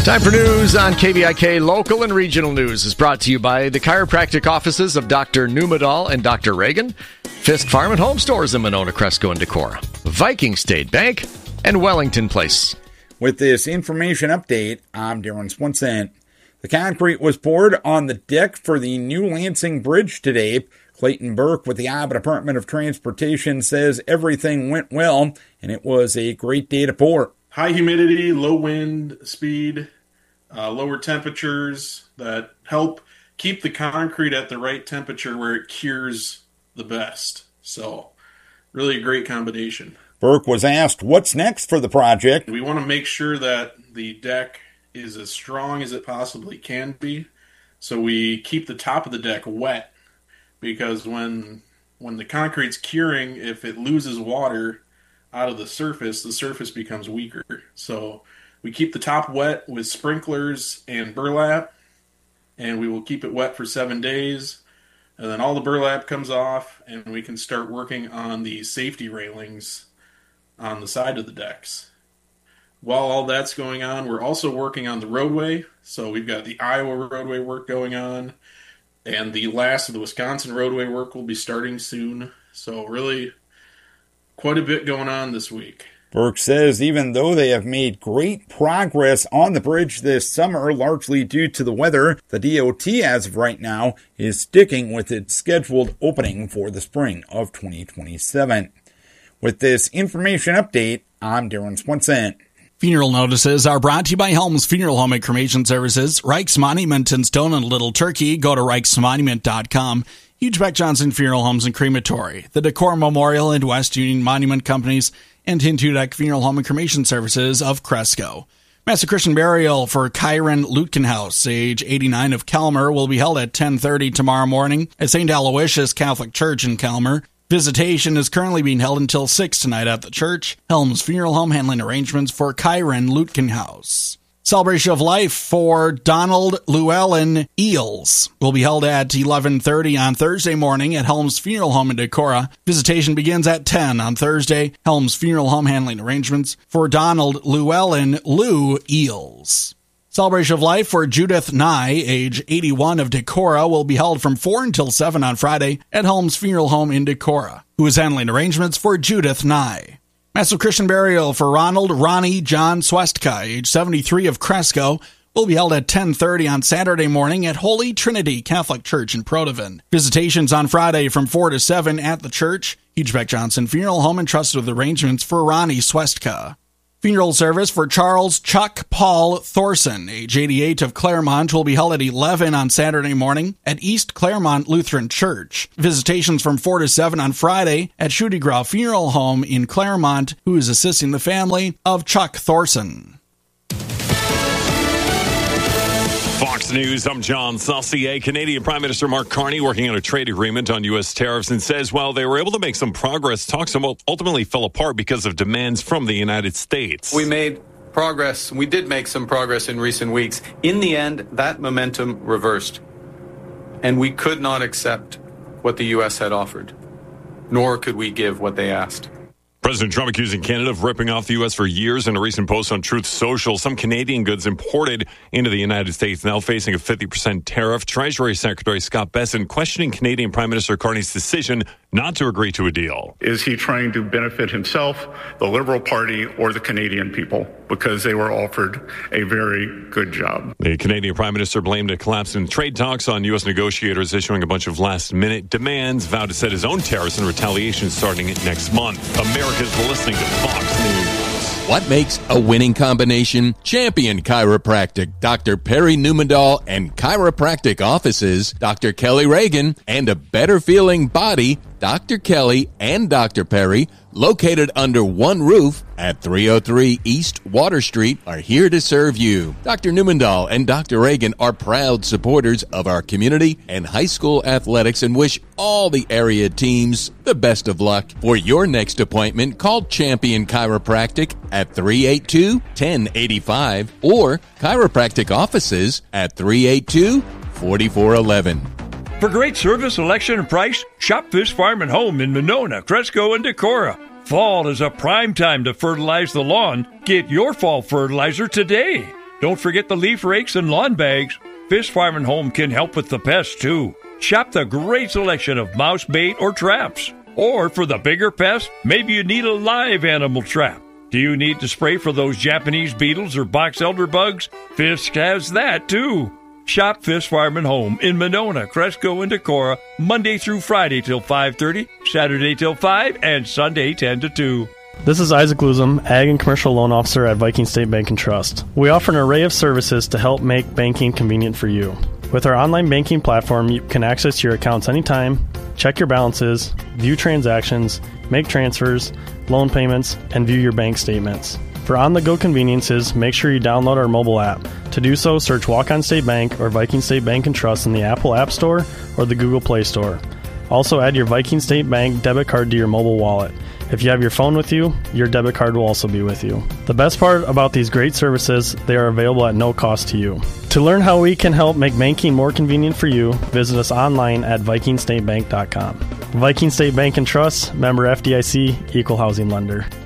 Time for news on KVIK. Local and regional news is brought to you by the chiropractic offices of Dr. Numedal and Dr. Reagan, Fisk Farm and Home Stores in Monona, Cresco, and Decorah, Viking State Bank, and Wellington Place. With this information update, I'm Darren Swenson. The concrete was poured on the deck for the new Lansing Bridge today. Clayton Burke with the Iowa Department of Transportation says everything went well, and it was a great day to pour. High humidity, low wind speed, lower temperatures that help keep the concrete at the right temperature where it cures the best. So, really a great combination. Burke was asked what's next for the project. We want to make sure that the deck is as strong as it possibly can be. So we keep the top of the deck wet, because when the concrete's curing, if it loses water out of the surface becomes weaker. So we keep the top wet with sprinklers and burlap, and we will keep it wet for 7 days. And then all the burlap comes off, and we can start working on the safety railings on the side of the decks. While all that's going on, we're also working on the roadway. So we've got the Iowa roadway work going on, and the last of the Wisconsin roadway work will be starting soon. So really quite a bit going on this week. Burke says even though they have made great progress on the bridge this summer, largely due to the weather, the DOT as of right now is sticking with its scheduled opening for the spring of 2027. With this information update, I'm Darren Swenson. Funeral notices are brought to you by Helms Funeral Home and Cremation Services, Reich's Monument in Stone and Little Turkey. Go to reichsmonument.com. Hughes Beck Johnson Funeral Homes and Crematory, the Decorah Memorial and West Union Monument Companies, and Hintudek Funeral Home and Cremation Services of Cresco. Mass Christian burial for Kyron Lutkenhaus, age 89 of Kelmer, will be held at 10:30 tomorrow morning at St. Aloysius Catholic Church in Kelmer. Visitation is currently being held until 6 tonight at the church. Helms Funeral Home handling arrangements for Kyron Lutkenhaus. Celebration of Life for Donald Llewellyn Eels will be held at 11:30 on Thursday morning at Helms Funeral Home in Decorah. Visitation begins at 10 on Thursday. Helms Funeral Home handling arrangements for Donald Llewellyn Lou Eels. Celebration of Life for Judith Nye, age 81 of Decorah, will be held from 4 until 7 on Friday at Helms Funeral Home in Decorah, who is handling arrangements for Judith Nye. Massive Christian burial for Ronnie John Swestka, age 73 of Cresco, will be held at 10:30 on Saturday morning at Holy Trinity Catholic Church in Protivin. Visitations on Friday from 4 to 7 at the church. Hughes Beck Johnson Funeral Home entrusted with arrangements for Ronnie Swestka. Funeral service for Charles Chuck Paul Thorson, age 88 of Claremont, will be held at 11 on Saturday morning at East Claremont Lutheran Church. Visitations from 4 to 7 on Friday at Schudigrau Funeral Home in Claremont, who is assisting the family of Chuck Thorson. Fox News, I'm John Saucier. Canadian Prime Minister Mark Carney working on a trade agreement on U.S. tariffs and says while they were able to make some progress, talks ultimately fell apart because of demands from the United States. We made progress. We did make some progress in recent weeks. In the end, that momentum reversed. And we could not accept what the U.S. had offered, nor could we give what they asked. President Trump accusing Canada of ripping off the U.S. for years. In a recent post on Truth Social, some Canadian goods imported into the United States now facing a 50% tariff. Treasury Secretary Scott Bessent questioning Canadian Prime Minister Carney's decision not to agree to a deal. Is he trying to benefit himself, the Liberal Party, or the Canadian people? Because they were offered a very good job. The Canadian Prime Minister blamed a collapse in trade talks on U.S. negotiators issuing a bunch of last-minute demands, vowed to set his own tariffs in retaliation starting next month. America's listening to Fox News. What makes a winning combination? Champion Chiropractic, Dr. Perry Numedal, and chiropractic offices, Dr. Kelly Reagan, and a better feeling body, Dr. Kelly and Dr. Perry, located under one roof at 303 East Water Street, are here to serve you. Dr. Numedal and Dr. Reagan are proud supporters of our community and high school athletics and wish all the area teams the best of luck. For your next appointment, call Champion Chiropractic at 382-1085 or chiropractic offices at 382-4411. For great service, selection, and price, shop Fisk Farm and Home in Monona, Cresco, and Decorah. Fall is a prime time to fertilize the lawn. Get your fall fertilizer today. Don't forget the leaf rakes and lawn bags. Fisk Farm and Home can help with the pests, too. Shop the great selection of mouse bait or traps. Or for the bigger pests, maybe you need a live animal trap. Do you need to spray for those Japanese beetles or box elder bugs? Fisk has that, too. Shop Fisk Farm and Home in Monona, Cresco, and Decorah, Monday through Friday till 5:30, Saturday till 5, and Sunday 10 to 2. This is Isaac Luzum, Ag and Commercial Loan Officer at Viking State Bank and Trust. We offer an array of services to help make banking convenient for you. With our online banking platform, you can access your accounts anytime, check your balances, view transactions, make transfers, loan payments, and view your bank statements. For on-the-go conveniences, make sure you download our mobile app. To do so, search Walk-On State Bank or Viking State Bank and Trust in the Apple App Store or the Google Play Store. Also, add your Viking State Bank debit card to your mobile wallet. If you have your phone with you, your debit card will also be with you. The best part about these great services, they are available at no cost to you. To learn how we can help make banking more convenient for you, visit us online at vikingstatebank.com. Viking State Bank and Trust, member FDIC, equal housing lender.